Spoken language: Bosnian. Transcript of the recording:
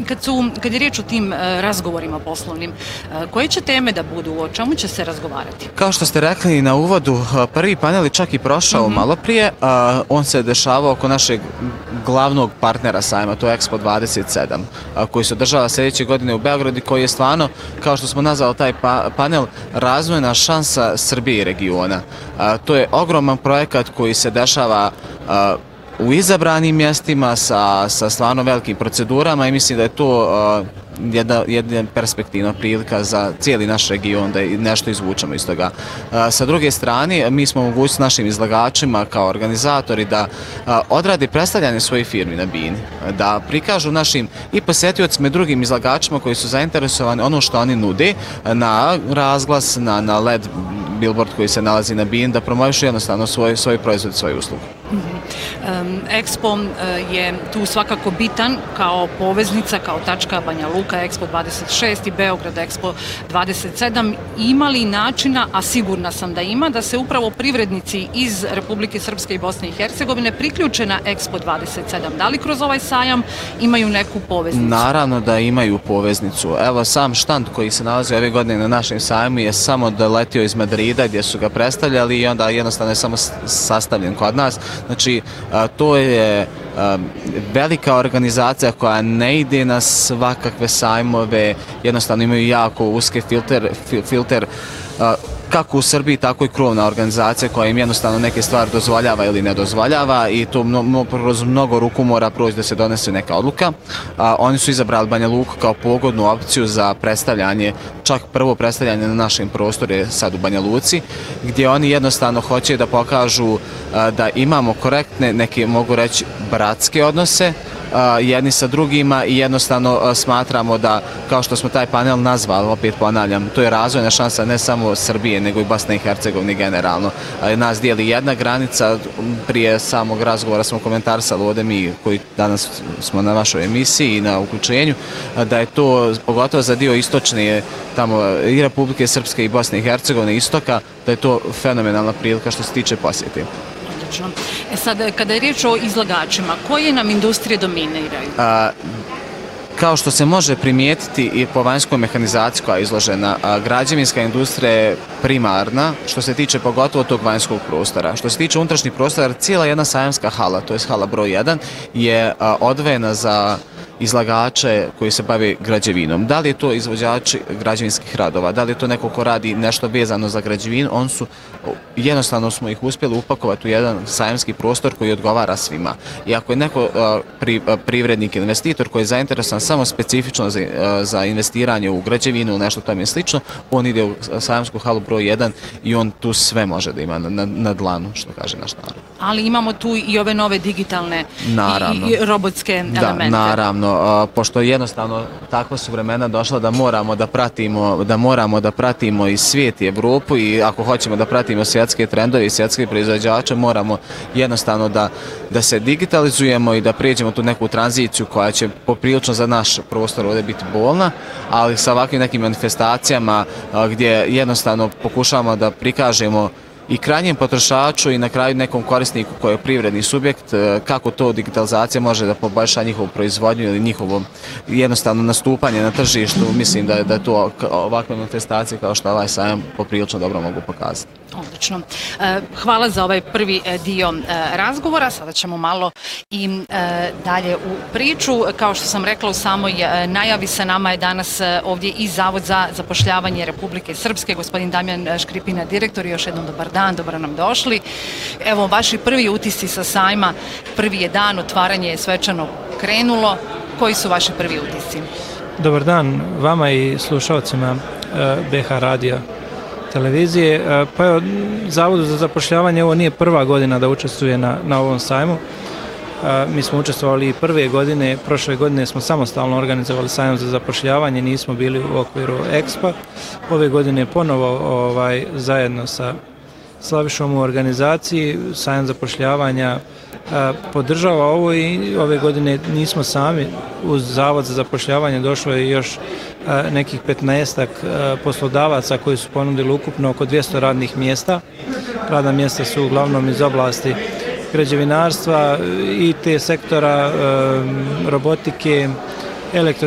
Kad je riječ o tim razgovorima poslovnim, koje će teme da budu, o čemu će se razgovarati? Kao što ste rekli na uvodu, prvi panel je čak i prošao malo prije. On se dešavao oko našeg glavnog partnera sajma, to je Expo 27, koji se održava sljedeće godine u Beogradu i koji je stvarno, kao što smo nazvali taj panel, razvojna šansa Srbije i regiona. To je ogroman projekat koji se dešava u izabranim mjestima sa stvarno velikim procedurama i mislim da je to jedna perspektivna prilika za cijeli naš region da nešto izvučemo iz toga. Sa druge strane, mi smo mogućnosti našim izlagačima kao organizatori da odradi predstavljanje svojih firmi na bini, da prikažu našim i posjetiocima i drugim izlagačima koji su zainteresovani ono što oni nude na razglas, na LED billboard koji se nalazi na bini, da promovišu jednostavno svoj proizvod i svoju uslugu. Expo je tu svakako bitan kao poveznica, kao tačka Banja Luka, Expo 26 i Beograd Expo 27. Ima li načina, a sigurna sam da ima, da se upravo privrednici iz Republike Srpske i Bosne i Hercegovine priključe na Expo 27? Da li kroz ovaj sajam imaju neku poveznicu? Naravno da imaju poveznicu. Evo, sam štand koji se nalazi ove godine na našem sajmu je samo doletio iz Madrida gdje su ga predstavljali i onda jednostavno je samo sastavljen kod nas. Znači, to je velika organizacija koja ne ide na svakakve sajmove, jednostavno imaju jako uske filter kako u Srbiji, tako i krovna organizacija koja im jednostavno neke stvari dozvoljava ili ne dozvoljava i to kroz mnogo ruku mora proći da se donese neka odluka. Oni su izabrali Banja Luku kao pogodnu opciju za predstavljanje, čak prvo predstavljanje na našem prostoru je sad u Banja Luci, gdje oni jednostavno hoće da pokažu da imamo korektne, neke mogu reći bratske odnose jedni sa drugima i jednostavno smatramo da, kao što smo taj panel nazvali, opet ponavljam, to je razvojna šansa ne samo Srbije, nego i Bosne i Hercegovine generalno. Nas dijeli jedna granica, prije samog razgovora smo komentarisali ovdje mi koji danas smo na vašoj emisiji i na uključenju, da je to, pogotovo za dio istočne, tamo i Republike Srpske i Bosne i Hercegovine, istoka, da je to fenomenalna prilika što se tiče posjeti. Sad, kada je riječ o izlagačima, koje nam industrije dominiraju? Kao što se može primijetiti i po vanjskoj mehanizaciji koja je izložena, građevinska industrija je primarna što se tiče pogotovo tog vanjskog prostora. Što se tiče unutrašnjih prostora, cijela jedna sajamska hala, to je hala broj 1, je odvojena za izlagače koji se bave građevinom. Da li je to izvođači građevinskih radova, da li je to neko ko radi nešto vezano za građevinu, jednostavno smo ih uspjeli upakovati u jedan sajamski prostor koji odgovara svima. I ako je neko privrednik ili investitor koji je zainteresovan samo specifično za investiranje u građevinu ili nešto tome slično, on ide u sajamsku halu broj 1 i on tu sve može da ima na dlanu, što kaže naš narod. Ali imamo tu i ove nove digitalne i robotske elemente. Da, naravno. Pošto jednostavno takva su vremena došla da moramo da pratimo i svijet i Evropu i ako hoćemo da pratimo svjetske trendove i svjetske proizvođače, moramo jednostavno da se digitalizujemo i da prijeđemo tu neku tranziciju koja će poprilično za naš prostor ovdje biti bolna, ali sa ovakvim nekim manifestacijama gdje jednostavno pokušavamo da prikažemo i krajnjem potrošaču i na kraju nekom korisniku koji je privredni subjekt, kako to digitalizacija može da poboljša njihovu proizvodnju ili njihovo jednostavno nastupanje na tržištu. Mislim da to ovakve manifestacije kao što ovaj sajam poprilično dobro mogu pokazati. Odlično. Hvala za ovaj prvi dio razgovora. Sada ćemo malo i dalje u priču. Kao što sam rekla u samoj najavi, sa nama je danas ovdje i Zavod za zapošljavanje Republike Srpske, gospodin Damjan Škripina, direktor. Još jednom dobar dan, dobro nam došli. Evo, vaši prvi utisci sa sajma, prvi je dan, otvaranje je svečano krenulo. Koji su vaši prvi utisci? Dobar dan vama i slušalcima BH radija televizije. Pa evo, Zavodu za zapošljavanje ovo nije prva godina da učestvuje na ovom sajmu. Mi smo učestvovali i prve godine, prošle godine smo samostalno organizovali sajam za zapošljavanje, nismo bili u okviru Expo. Ove godine ponovo zajedno sa Slavišom u organizaciji sajam zapošljavanja podržava ovo i ove godine nismo sami. Uz Zavod za zapošljavanje došlo je još nekih 15 poslodavaca koji su ponudili ukupno oko 200 radnih mjesta. Radna mjesta su uglavnom iz oblasti građevinarstva, IT sektora, robotike,